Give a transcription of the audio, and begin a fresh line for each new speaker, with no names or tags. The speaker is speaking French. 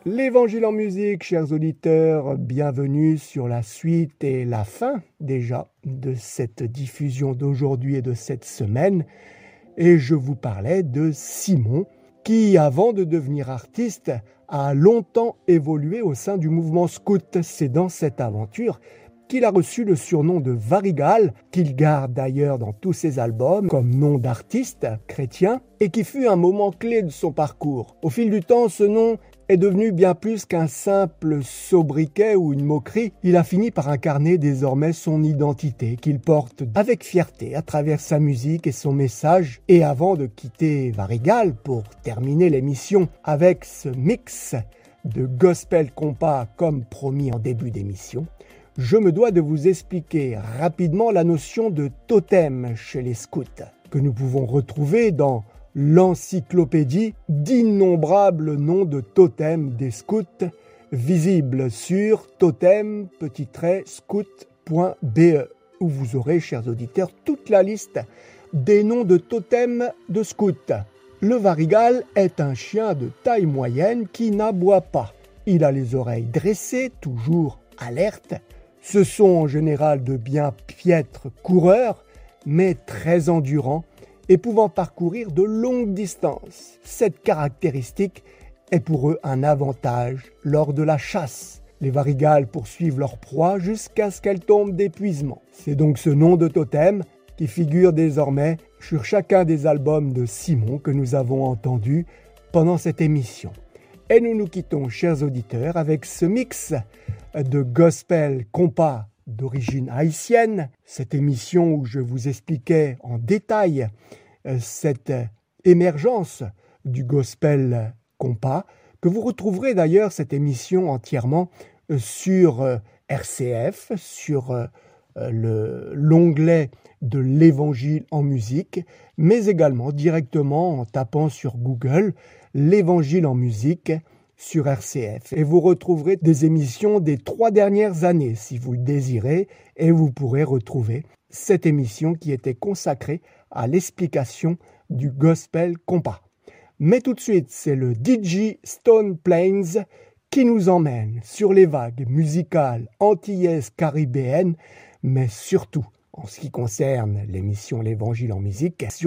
L'Évangile en musique, chers auditeurs, bienvenue sur la suite et la fin déjà de cette diffusion d'aujourd'hui et de cette semaine. Et je vous parlais de Simon, qui avant de devenir artiste a longtemps évolué au sein du mouvement scout. C'est dans cette aventure qu'il a reçu le surnom de Varigal, qu'il garde d'ailleurs dans tous ses albums comme nom d'artiste chrétien, et qui fut un moment clé de son parcours. Au fil du temps, ce nom est devenu bien plus qu'un simple sobriquet ou une moquerie. Il a fini par incarner désormais son identité qu'il porte avec fierté à travers sa musique et son message. Et avant de quitter Varigal pour terminer l'émission avec ce mix de gospel compas comme promis en début d'émission, je me dois de vous expliquer rapidement la notion de totem chez les scouts, que nous pouvons retrouver dans l'encyclopédie d'innombrables noms de totems des scouts, visibles sur totem-scout.be, où vous aurez, chers auditeurs, toute la liste des noms de totems de scouts. Le Varigal est un chien de taille moyenne qui n'aboie pas. Il a les oreilles dressées, toujours alertes. Ce sont en général de bien piètres coureurs, mais très endurants et pouvant parcourir de longues distances. Cette caractéristique est pour eux un avantage lors de la chasse. Les Varigals poursuivent leur proie jusqu'à ce qu'elle tombe d'épuisement. C'est donc ce nom de totem qui figure désormais sur chacun des albums de Simon que nous avons entendus pendant cette émission. Et nous nous quittons, chers auditeurs, avec ce mix de gospel compas d'origine haïtienne, cette émission où je vous expliquais en détail cette émergence du gospel compas, que vous retrouverez d'ailleurs cette émission entièrement sur RCF, sur l'onglet de l'Évangile en musique, mais également directement en tapant sur Google l'Évangile en musique sur RCF. Et vous retrouverez des émissions des 3 dernières années si vous le désirez, et vous pourrez retrouver cette émission qui était consacrée à l'explication du gospel compas. Mais tout de suite, c'est le DJ Stone Plains qui nous emmène sur les vagues musicales antillaises caribéennes, mais surtout, en ce qui concerne l'émission L'Évangile en musique, sur